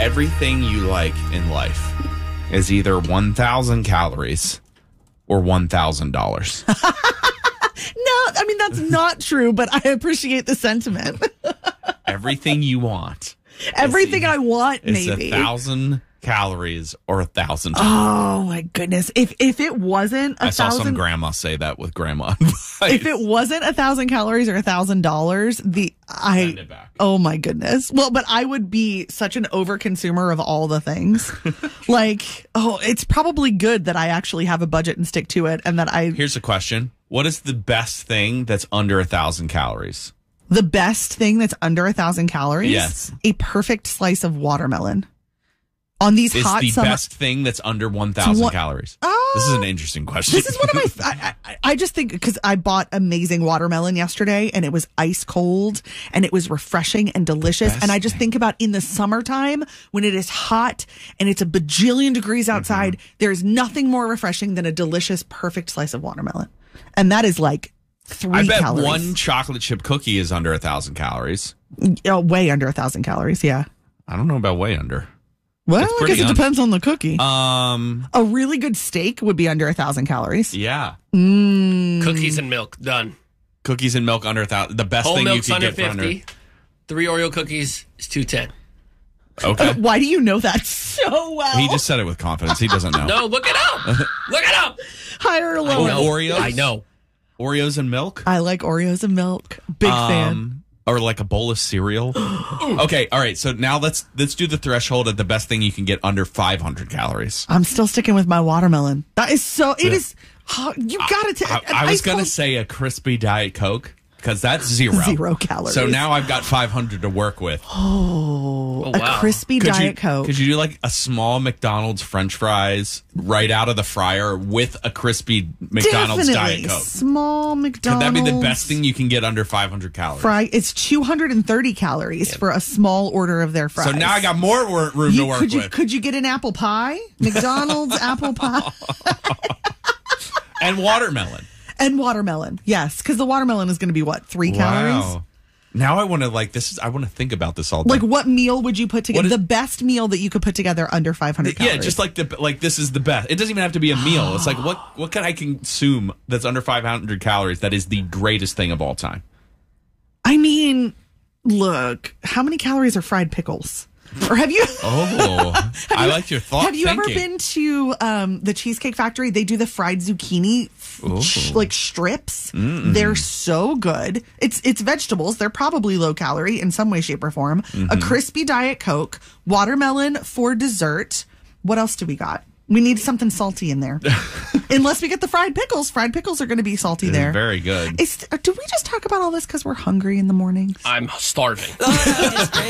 Everything you like in life is either 1,000 calories or $1,000. No, I mean, that's not true, but I appreciate the sentiment. Everything you want. Everything I want, It's maybe. 1,000 calories or $1,000. Oh my goodness! If it wasn't I saw some grandma say that with grandma. if it wasn't 1,000 calories or $1,000, Send it back. oh my goodness. Well, but I would be such an overconsumer of all the things. It's probably good that I actually have a budget and stick to it, and that Here's a question: what is the best thing that's under 1,000 calories? The best thing that's under 1,000 calories? Yes. A perfect slice of watermelon. On these Is hot the summer. best thing that's under 1,000 calories? This is an interesting question. This is one of my. I just think because I bought amazing watermelon yesterday and it was ice cold and it was refreshing and delicious. And I just think about in the summertime when it is hot and it's a bajillion degrees outside, there's nothing more refreshing than a delicious, perfect slice of watermelon. And that is like 3 I bet calories. one chocolate chip cookie is under 1,000 calories. Way under 1,000 calories. Yeah. I don't know about way under. Well, It's I pretty guess it depends on the cookie. A really good steak would be under 1,000 calories. Yeah. Cookies and milk, done. Cookies and milk under 1,000. The best Whole thing milk's you can under get for 50. 3 Oreo cookies is 210. Okay. Why do you know that so well? He just said it with confidence. He doesn't know. No, look it up. Look it up. Higher or I lower? know. Oreos? I know. Oreos and milk? I like Oreos and milk. Big fan. Or like a bowl of cereal. Okay, all right. So now let's do the threshold of the best thing you can get under 500 calories. I'm still sticking with my watermelon. That is so. It is. You gotta take. I was going to say a crispy Diet Coke because that's 0 calories. So now I've got 500 to work with. Oh, a wow. crispy Diet Coke. Could you do like a small McDonald's French fries right out of the fryer with a crispy McDonald's Definitely. Diet Coke? Small McDonald's. Could that be the best thing you can get under 500 calories? It's 230 calories for a small order of their fries. So now I got more room to work with. Could you get an apple pie? McDonald's apple pie. And watermelon. And watermelon, yes, because the watermelon is going to be what, 3 calories? Wow. Now I want to I want to think about this all day. Like, what meal would you put together? What is- The best meal that you could put together under 500 calories. Yeah, just like this is the best. It doesn't even have to be a meal. It's like what can I consume that's under 500 calories that is the greatest thing of all time? I mean, look, how many calories are fried pickles? Or have you? Oh, I like your thought. Have you ever thinking. been to the Cheesecake Factory? They do the fried zucchini like strips. They're so good. It's vegetables. They're probably low calorie in some way, shape, or form. A crispy Diet Coke, watermelon for dessert. What else do we got? We need something salty in there. Unless we get the fried pickles. Fried pickles are going to be salty It is there. very good. Do we just talk about all this because we're hungry in the morning? I'm starving.